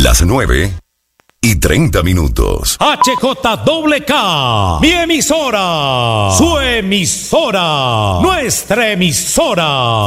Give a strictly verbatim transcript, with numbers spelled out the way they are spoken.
Las nueve y treinta minutos. H J K, mi emisora, su emisora, nuestra emisora.